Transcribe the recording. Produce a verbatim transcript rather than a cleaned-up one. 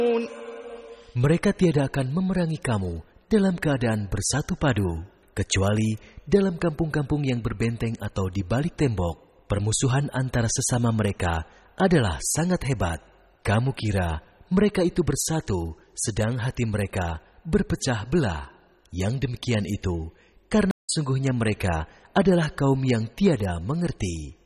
Mereka tiada akan memerangi kamu dalam keadaan bersatu padu, kecuali dalam kampung-kampung yang berbenteng atau di balik tembok. Permusuhan antara sesama mereka adalah sangat hebat. Kamu kira mereka itu bersatu, sedang hati mereka berpecah belah. Yang demikian itu karena sungguhnya mereka adalah kaum yang tiada mengerti.